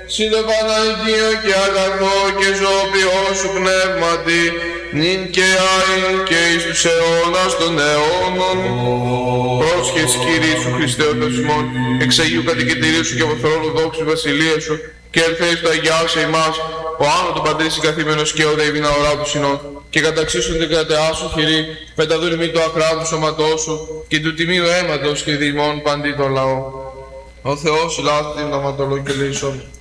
συν το Παναγίο και αγαθό και ζωοποιό σου πνεύματι, νυν και άιν και εις τους αιώνας των αιώνων. Πρόσχες Κύριε Ιησού Χριστέ ο Θεός ημών, εξ Αγίου κατοικητηρίου σου και από θρόνου δόξου βασιλείας σου, και ελθέεις το αγιάσε ημάς, ο άνω του Παντρής συγκαθήμενος και ο δεϊβήν αορά του συνόν, και καταξίσουν την κρατεά σου χειρή, με τα δούλημη του ακράδου σώματός σου, και του τιμίου αίματος και δημών παντί το λαό. Ο Θεός λάθη την ονοματολόγη και λύσον.